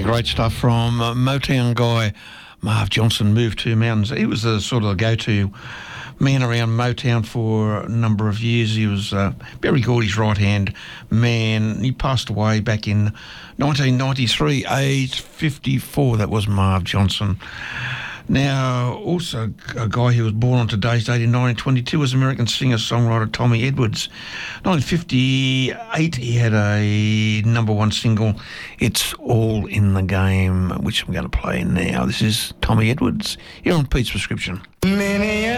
Great stuff from Motown guy Marv Johnson. Moved to Mountains. He was the sort of go-to man around Motown for a number of years. He was Berry Gordy's right-hand man. He passed away back in 1993, aged 54. That was Marv Johnson. Now, also a guy who was born on today's date in 1922 was American singer-songwriter Tommy Edwards. 1958, he had a number one single, It's All in the Game, which I'm going to play now. This is Tommy Edwards here on Pete's Prescription.